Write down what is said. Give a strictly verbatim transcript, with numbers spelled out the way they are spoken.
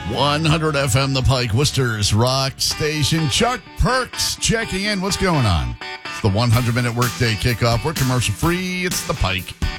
one hundred F M, The Pike, Worcester's rock station. Chuck Perks checking in. What's going on? It's the one hundred minute workday kickoff. We're commercial free. It's The Pike.